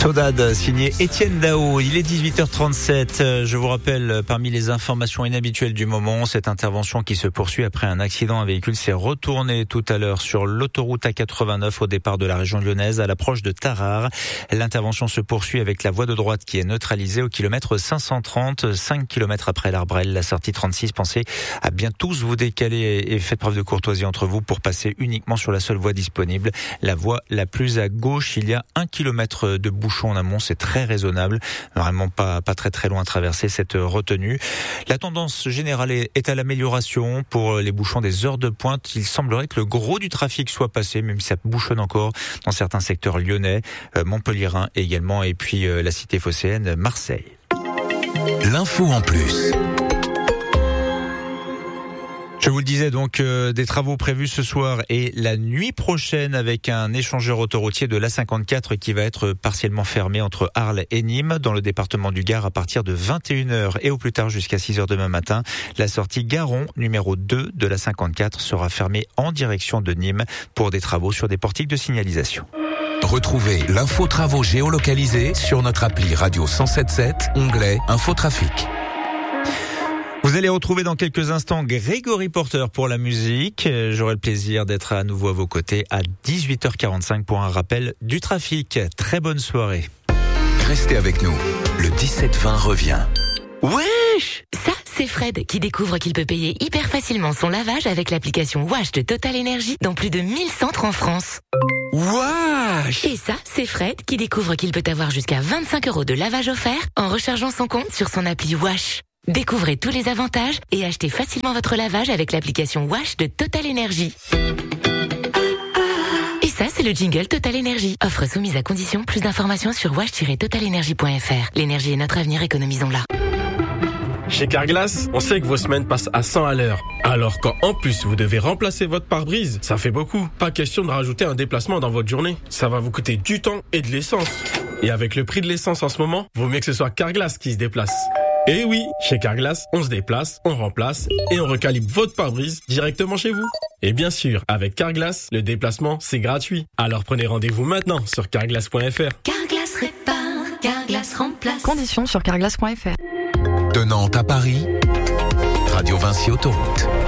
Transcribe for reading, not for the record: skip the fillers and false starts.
Saudade, signé Étienne Dao. Il est 18h37. Je vous rappelle, parmi les informations inhabituelles du moment, cette intervention qui se poursuit après un accident. Un véhicule s'est retourné tout à l'heure sur l'autoroute A89 au départ de la région lyonnaise à l'approche de Tarare. L'intervention se poursuit avec la voie de droite qui est neutralisée au kilomètre 530, 5 km après l'Arbrel. La sortie 36, pensez à bien tous vous décaler et faites preuve de courtoisie entre vous pour passer uniquement sur la seule voie disponible. La voie la plus à gauche, il y a 1 kilomètre de bouchon en amont, c'est très raisonnable. Vraiment pas très loin à traverser cette retenue. La tendance générale est à l'amélioration pour les bouchons des heures de pointe. Il semblerait que le gros du trafic soit passé, même si ça bouchonne encore dans certains secteurs lyonnais, montpelliérains également, et puis la cité phocéenne, Marseille. L'info en plus. Je vous le disais donc, des travaux prévus ce soir et la nuit prochaine avec un échangeur autoroutier de l'A54 qui va être partiellement fermé entre Arles et Nîmes dans le département du Gard à partir de 21h et au plus tard jusqu'à 6h demain matin. La sortie Garon numéro 2 de l'A54 sera fermée en direction de Nîmes pour des travaux sur des portiques de signalisation. Retrouvez l'info travaux géolocalisés sur notre appli Radio 107.7, onglet Infotrafic. Vous allez retrouver dans quelques instants Grégory Porter pour la musique. J'aurai le plaisir d'être à nouveau à vos côtés à 18h45 pour un rappel du trafic. Très bonne soirée. Restez avec nous. Le 17-20 revient. Wesh! Ça, c'est Fred qui découvre qu'il peut payer hyper facilement son lavage avec l'application Wash de Total Energy dans plus de 1000 centres en France. Wesh! Et ça, c'est Fred qui découvre qu'il peut avoir jusqu'à 25 € de lavage offert en rechargeant son compte sur son appli Wash. Découvrez tous les avantages et achetez facilement votre lavage avec l'application Wash de Total Energy. Et ça, c'est le jingle Total Energy. Offre soumise à condition. Plus d'informations sur wash-totalenergy.fr. L'énergie est notre avenir, économisons-la. Chez Carglass, on sait que vos semaines passent à 100 à l'heure. Alors quand en plus vous devez remplacer votre pare-brise, ça fait beaucoup. Pas question de rajouter un déplacement dans votre journée. Ça va vous coûter du temps et de l'essence. Et avec le prix de l'essence en ce moment, vaut mieux que ce soit Carglass qui se déplace. Et oui, chez Carglass, on se déplace, on remplace et on recalibre votre pare-brise directement chez vous. Et bien sûr, avec Carglass, le déplacement, c'est gratuit. Alors prenez rendez-vous maintenant sur carglass.fr. Carglass répare, Carglass remplace. Conditions sur carglass.fr. De Nantes à Paris, Radio Vinci Autoroute.